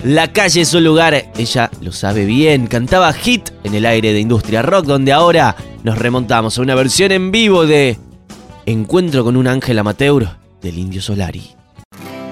La calle es un lugar, ella lo sabe bien. Cantaba hit en el aire de Industria Rock, donde ahora nos remontamos a una versión en vivo de Encuentro con un ángel amateur del Indio Solari.